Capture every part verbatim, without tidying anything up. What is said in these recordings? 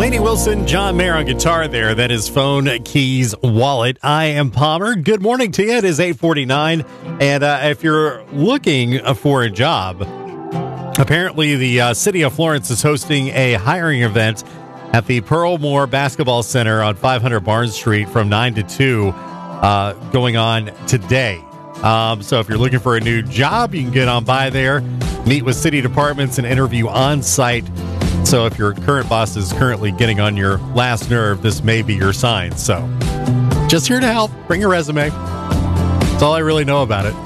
Lainey Wilson, John Mayer on guitar there. That is Phone, Keys, Wallet. I am Palmer. Good morning to you. It is eight forty-nine. And uh, if you're looking for a job, apparently the uh, city of Florence is hosting a hiring event at the Pearl Moore Basketball Center on five hundred Barnes Street from nine to two uh, going on today. Um, so if you're looking for a new job, you can get on by there, meet with city departments, and interview on site. So if your current boss is currently getting on your last nerve, this may be your sign. So just here to help. Bring your resume. That's all I really know about it.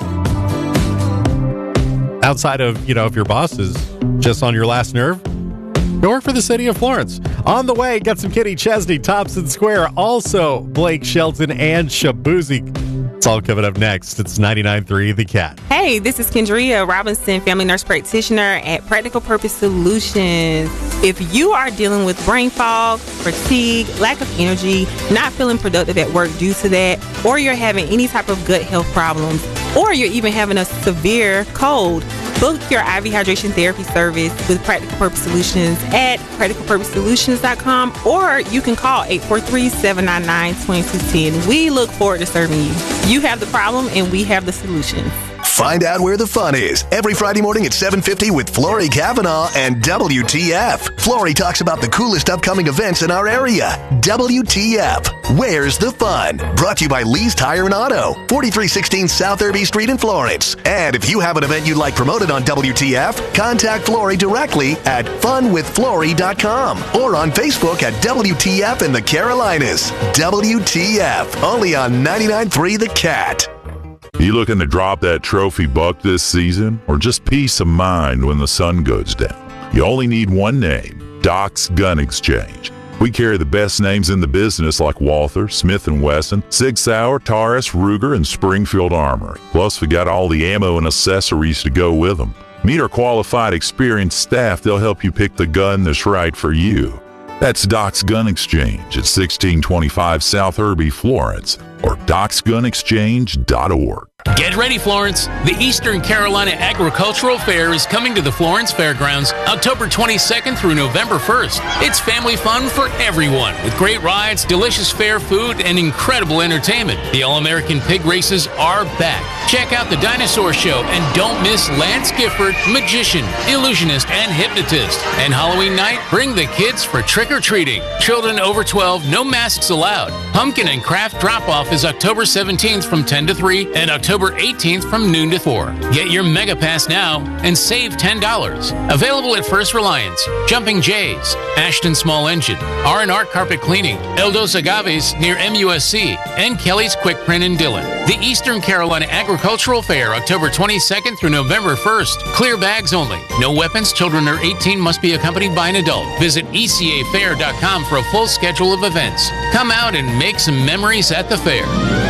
Outside of, you know, if your boss is just on your last nerve, go work for the city of Florence. On the way, got some Kenny Chesney, Thompson Square, also Blake Shelton and Shabuzi. It's all coming up next. It's ninety-nine point three The Cat. Hey, this is Kendria Robinson, family nurse practitioner at Practical Purpose Solutions. If you are dealing with brain fog, fatigue, lack of energy, not feeling productive at work due to that, or you're having any type of gut health problems, or you're even having a severe cold, book your I V hydration therapy service with Practical Purpose Solutions at practical purpose solutions dot com, or you can call eight four three, seven nine nine, two two one zero. We look forward to serving you. You have the problem and we have the solution. Find out where the fun is every Friday morning at seven fifty with Flory Kavanaugh and W T F. Flory talks about the coolest upcoming events in our area. W T F. Where's the fun? Brought to you by Lee's Tire and Auto, forty-three sixteen South Irby Street in Florence. And if you have an event you'd like promoted on W T F, contact Flory directly at fun with flory dot com or on Facebook at W T F in the Carolinas. W T F. Only on ninety-nine point three The Cat. You looking to drop that trophy buck this season, or just peace of mind when the sun goes down? You only need one name, Doc's Gun Exchange. We carry the best names in the business like Walther, Smith and Wesson, Sig Sauer, Taurus, Ruger, and Springfield Armory. Plus, we got all the ammo and accessories to go with them. Meet our qualified, experienced staff. They'll help you pick the gun that's right for you. That's Doc's Gun Exchange at sixteen twenty-five South Irby, Florence, or docs gun exchange dot org. Get ready, Florence. The Eastern Carolina Agricultural Fair is coming to the Florence Fairgrounds October twenty-second through November first. It's family fun for everyone with great rides, delicious fair food, and incredible entertainment. The All-American Pig Races are back. Check out the Dinosaur Show and don't miss Lance Gifford, magician, illusionist, and hypnotist. And Halloween night, bring the kids for trick-or-treating. Children over twelve, no masks allowed. Pumpkin and craft drop-off is October seventeenth from ten to three and October eighteenth from noon to four. Get your Mega Pass now and save ten dollars. Available at First Reliance, Jumping Jays, Ashton Small Engine, R and R Carpet Cleaning, El Dos Agaves near M U S C, and Kelly's Quick Print in Dillon. The Eastern Carolina Agricultural Fair, October twenty-second through November first. Clear bags only. No weapons. Children under eighteen must be accompanied by an adult. Visit E C A fair dot com for a full schedule of events. Come out and make some memories at the fair.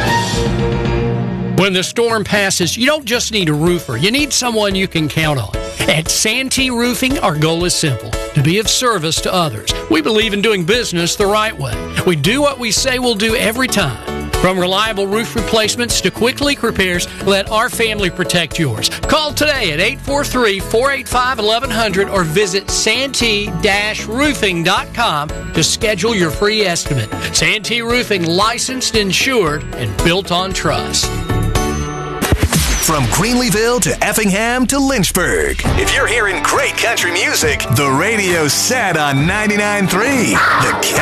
When the storm passes, you don't just need a roofer. You need someone you can count on. At Santee Roofing, our goal is simple: to be of service to others. We believe in doing business the right way. We do what we say we'll do every time. From reliable roof replacements to quick leak repairs, let our family protect yours. Call today at eight four three, four eight five, one one zero zero or visit santee dash roofing dot com to schedule your free estimate. Santee Roofing, licensed, insured, and built on trust. From Greenleeville to Effingham to Lynchburg. If you're hearing great country music, the radio's set on ninety-nine point three The Cat.